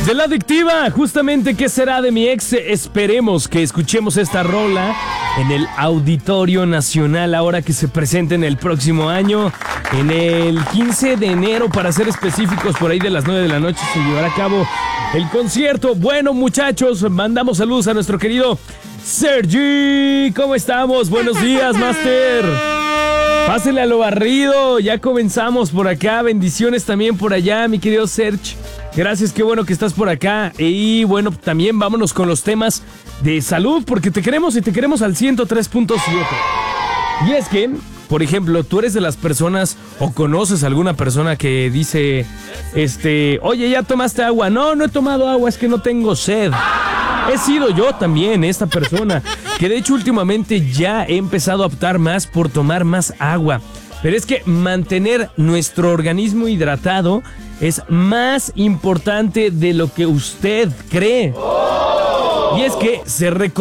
De La Adictiva, justamente, ¿qué será de mi ex? Esperemos que escuchemos esta rola en el Auditorio Nacional ahora que se presente en el próximo año. En el 15 de enero, para ser específicos, por ahí de las 9 de la noche se llevará a cabo el concierto. Bueno, muchachos, mandamos saludos a nuestro querido Sergi. ¿Cómo estamos? Buenos días, Master. Pásele a lo barrido, ya comenzamos por acá. Bendiciones también por allá, mi querido Serge. Gracias, qué bueno que estás por acá. Y bueno, también vámonos con los temas de salud, porque te queremos y te queremos al 103.7. Y es que, por ejemplo, tú eres de las personas o conoces a alguna persona que dice, oye, ¿ya tomaste agua? No, no he tomado agua, es que no tengo sed. He sido yo también esta persona, que de hecho últimamente ya he empezado a optar más por tomar más agua. Pero es que mantener nuestro organismo hidratado es más importante de lo que usted cree. Y es que se recomienda